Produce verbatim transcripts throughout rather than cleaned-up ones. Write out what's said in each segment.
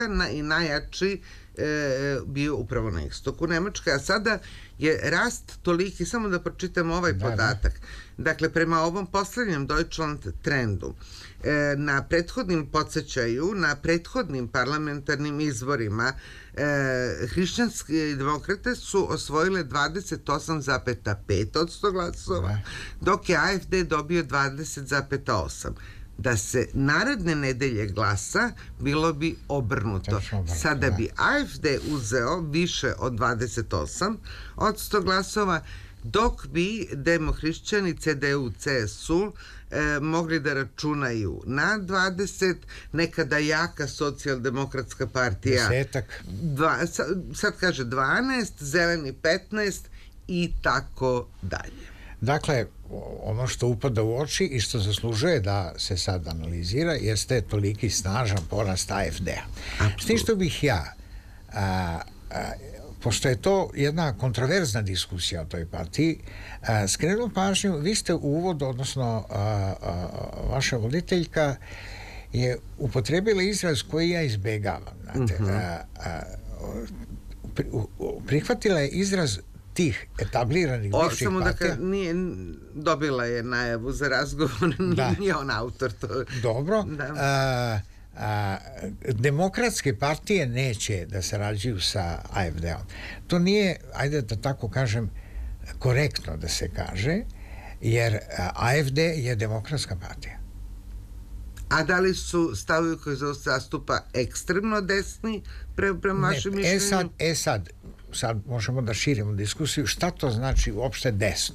i najjači e, bio upravo na istoku Nemačke, a sada je rast toliki, samo da pročitam ovaj da, podatak. Da. Dakle, prema ovom poslednjem Deutschland trendu, e, na prethodnim podsjećaju, na prethodnim parlamentarnim izborima e, hrišćanske demokrate su osvojile dvadeset osam zarez pet posto glasova, da. Dok je A F D dobio dvadeset zarez osam. Da se naredne nedelje glasa, bilo bi obrnuto. Sada bi A F D uzeo više od dvadeset osam odsto glasova, dok bi demohrišćani, C D U, C S U e, mogli da računaju na dvadeset, nekada jaka socijaldemokratska partija dva, sad kaže dvanaest, zeleni petnaest i tako dalje. Dakle, ono što upada u oči i što zaslužuje da se sad analizira jeste toliki snažan porast A F D-a. S tim što bih ja, a, a, pošto je to jedna kontroverzna diskusija o toj partiji, a, skrenuo pažnju, vi ste u uvodu, odnosno a, a, vaša voditeljka je upotrebila izraz koji ja izbegavam. Znate, uh-huh. a, a, pri, u, prihvatila je izraz tih etabliranih o, bivših samo partija. Da nije, dobila je najavu za razgovor, da. Nije on autor to. Dobro. Da. A, a, demokratske partije neće da sarađuju sa A F D-om. To nije, ajde da tako kažem, korektno da se kaže, jer A F D je demokratska partija. A da li su stavovi koji zastupa ekstremno desni pre, prema vašem mišljenju? E sad, e sad, sad možemo da širimo diskusiju šta to znači uopšte desno.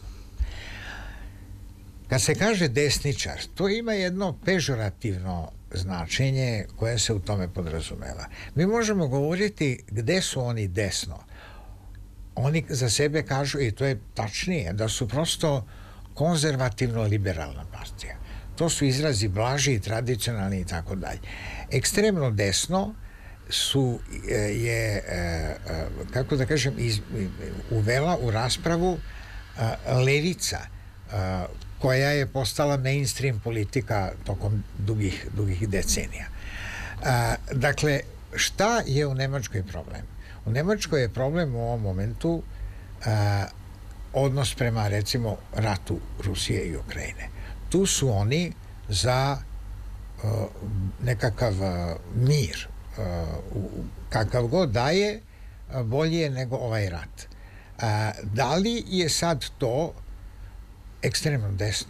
Kad se kaže desničar, to ima jedno pežorativno značenje koje se u tome podrazumeva. Mi možemo govoriti gde su oni desno. Oni za sebe kažu, i to je tačnije, da su prosto konzervativno-liberalna partija. To su izrazi blaži, tradicionalni i tako dalje. Ekstremno desno su je, kako da kažem, iz, uvela u raspravu levica, koja je postala mainstream politika tokom dugih, dugih decenija. Dakle, šta je u Nemačkoj problem? U Nemačkoj je problem u ovom momentu odnos prema, recimo, ratu Rusije i Ukrajine. Tu su oni za nekakav mir, kakav god daje, bolje je nego ovaj rat. Da li je sad to ekstremno desno?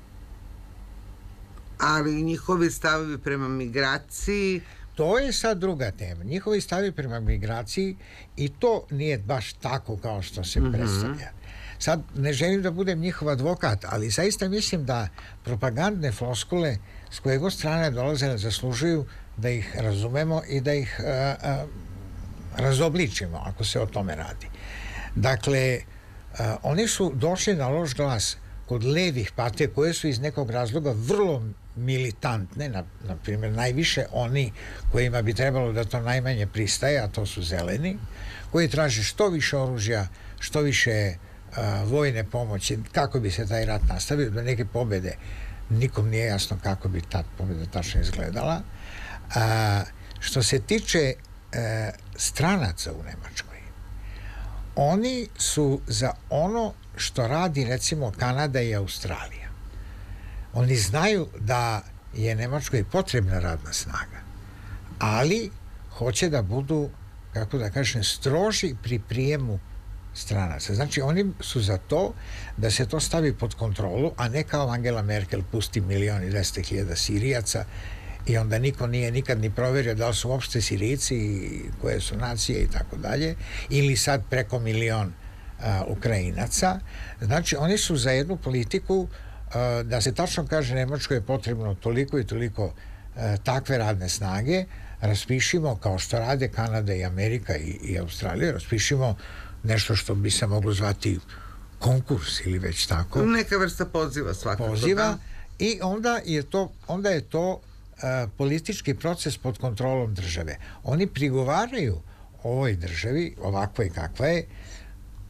Ali njihovi stavovi prema migraciji... To je sad druga tema. Njihovi stavovi prema migraciji i to nije baš tako kao što se mm-hmm. predstavlja. Sad, ne želim da budem njihov advokat, ali zaista mislim da propagandne floskule s koje god strane dolaze zaslužuju da ih razumemo i da ih a, a, razobličimo, ako se o tome radi. Dakle, a, oni su došli na loš glas kod levih partija koje su iz nekog razloga vrlo militantne, na, na primjer najviše oni kojima bi trebalo da to najmanje pristaje, a to su zeleni, koji traže što više oružja, što više a, vojne pomoći, kako bi se taj rat nastavio, do neke pobede nikom nije jasno kako bi ta pobeda tačno izgledala. A, što se tiče e, stranaca u Nemačkoj, oni su za ono što radi recimo Kanada i Australija. Oni znaju da je Nemačkoj potrebna radna snaga, ali hoće da budu, kako da kažem, stroži pri prijemu stranaca. Znači, oni su za to da se to stavi pod kontrolu, a ne kao Angela Merkel pusti milion i dvesta hiljada Sirijaca i onda niko nije nikad ni proverio da li su uopšte Sirijci, koje su nacije i tako dalje, ili sad preko milion a, Ukrajinaca. Znači, oni su za jednu politiku a, da se tačno kaže Nemačkoj je potrebno toliko i toliko a, takve radne snage, raspišimo, kao što rade Kanada i Amerika i, i Australija, raspišimo nešto što bi se moglo zvati konkurs ili već tako. Neka vrsta poziva svakako. Poziva da. I onda je to, onda je to uh, politički proces pod kontrolom države. Oni prigovaraju ovoj državi, ovakvoj kakva je,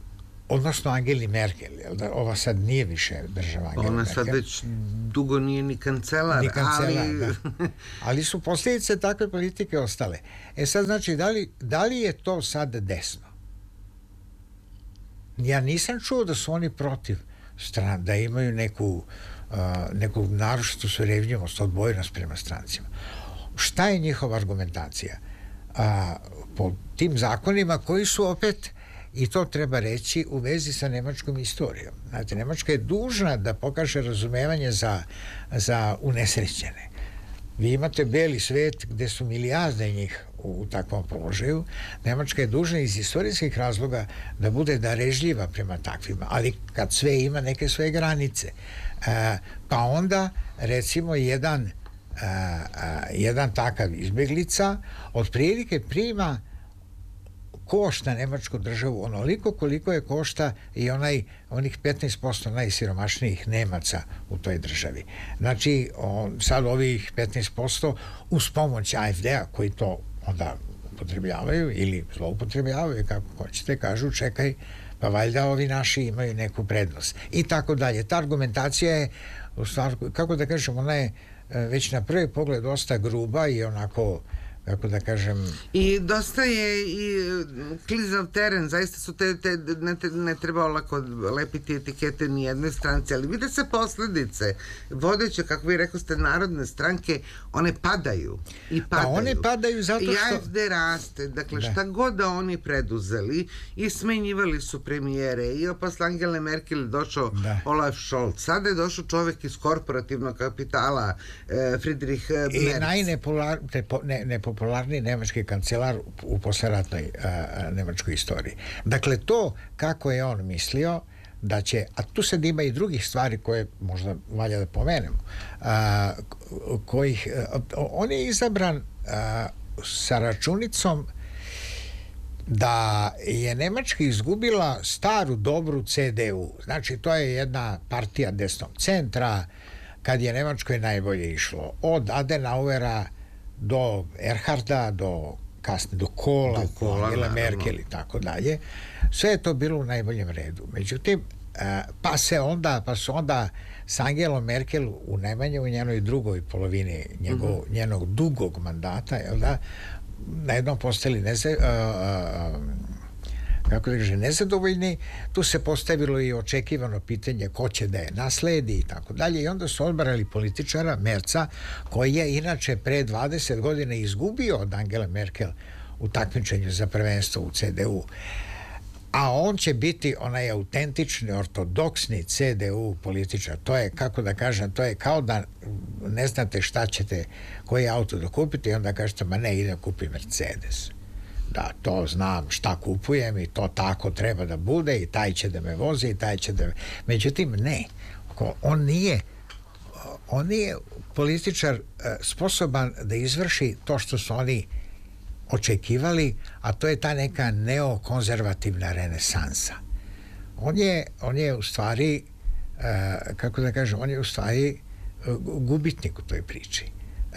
odnosno Angeli Merkel, jel da, ova sad nije više država Angela Ona Merkel. sad već dugo nije ni kancelar, Ni kancelar, ali... da. Ali su posljedice takve politike ostale. E sad, znači, da li, da li je to sad desno? Ja nisam čuo da su oni protiv stran, da imaju neku, uh, neku naročitu surevnjivost, odbojnost prema strancima. Šta je njihova argumentacija? Uh, po tim zakonima koji su opet, i to treba reći, u vezi sa nemačkom istorijom. Znate, Nemačka je dužna da pokaže razumevanje za, za unesrećene. Vi imate beli svet gde su milijarde njih u, u takvom položaju. Nemačka je dužna iz istorijskih razloga da bude darežljiva prema takvima, ali kad sve ima neke svoje granice. E, pa onda, recimo, jedan, a, a, jedan takav izbjeglica otprilike prima košta nemačku državu onoliko koliko je košta i onaj, onih petnaest posto najsiromašnijih Nemaca u toj državi. Znači, on, sad ovih petnaest posto uz pomoć A F D-a koji to onda upotrebljavaju ili zloupotrebljavaju, kako hoćete, kažu čekaj, pa valjda ovi naši imaju neku prednost. I tako dalje. Ta argumentacija je, u stvari, kako da kažem, ona je već na prvi pogled dosta gruba i onako, kako da kažem... I dosta je i klizav teren, zaista su te, te ne, ne treba lako lepiti etikete ni jednoj stranci, ali vide se posljedice. Vodeće, kako vi rekao ste, narodne stranke, one padaju. I padaju. Pa one padaju zato što... I A F D raste, dakle da. Šta god da oni preduzeli i smenjivali su premijere i posle Angele Merkel došao da. Olaf Scholz, sada je došao čovjek iz korporativnog kapitala, eh, Friedrich Merz. I najnepopular... Ne, ne popularniji nemački kancelar u posleratnoj a, nemačkoj istoriji. Dakle, to kako je on mislio da će, a tu sad ima i drugih stvari koje možda valja da pomenemo, a, kojih, a, on je izabran a, sa računicom da je Nemačka izgubila staru dobru C D U. Znači, to je jedna partija desnog centra, kad je Nemačkoj najbolje išlo. Od Adenauera do Erharda, do kasnije do Kohla, do Kohla, Angela Merkel i tako dalje. Sve je to bilo u najboljem redu. Međutim, pa se onda, pa su onda s Angelom Merkel u najmanje u njenoj drugoj polovini njegov, mm-hmm. njenog dugog mandata, jel da, na jednom postali neze, a, a, kako da kaže, nezadovoljni, tu se postavilo i očekivano pitanje ko će da je nasledi i tako dalje, i onda su odbrali političara Merca, koji je inače pre dvadeset godina izgubio od Angela Merkel u takmičenju za prvenstvo u C D U, a on će biti onaj autentični, ortodoksni C D U političar. To je, kako da kažem, to je kao da ne znate šta ćete, koji auto da kupite i onda kažete, ma ne, idem kupi Mercedes. Da, to znam šta kupujem i to tako treba da bude i taj će da me vozi i taj će da me... Međutim, ne. On nije on nije političar sposoban da izvrši to što su oni očekivali, a to je ta neka neokonzervativna renesansa. On je, on je u stvari, kako da kažem, on je u stvari gubitnik u toj priči.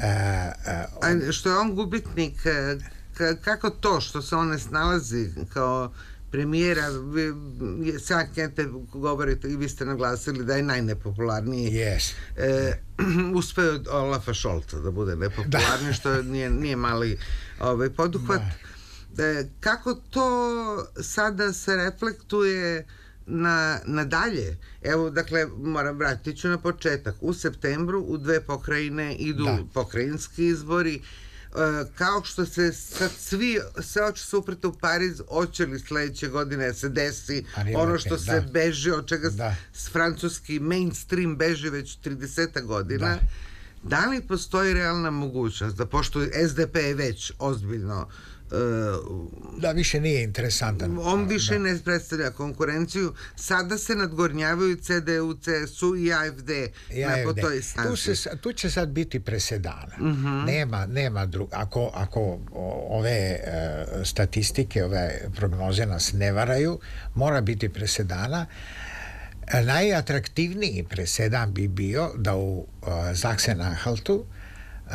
A što je on gubitnik... Kako to što se on ne snalazi kao premijera, sad kente govorite i vi ste naglasili da je najnepopularniji. Yes. E, uspeo od Olafa Scholza da bude nepopularniji, što nije, nije mali ovaj, poduhvat. E, kako to sada se reflektuje na, na dalje? Evo, dakle, moram vratiti ću na početak. U septembru u dve pokrajine idu da. Pokrajinski izbori. Kao što se sad svi sve oči su uprte u Pariz, hoće li sledeće godine se desi ono što se da. beži, od čega da. francuski mainstream beži već trideset godina. Da. Da li postoji realna mogućnost da, pošto S D P je već ozbiljno Uh, da više nije interesantan, on više da. ne predstavlja konkurenciju, sada se nadgornjavaju C D U, C S U i A F D, I A F D. Po toj tu, se, tu će sad biti presedana. Uh-huh. nema, nema drug, ako, ako ove uh, statistike, ove prognoze nas ne varaju, mora biti presedana. Najatraktivniji presedan bi bio da u uh, Sachsen-Anhaltu uh,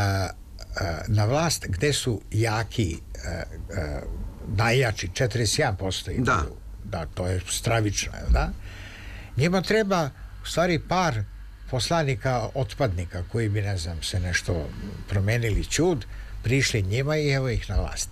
na vlast gde su jaki uh, uh, najjači četrdeset jedan posto imaju da, to je stravično, da? Njima treba, u stvari, par poslanika otpadnika koji bi, ne znam, se nešto promenili čud, prišli njima i evo ih na vlasti.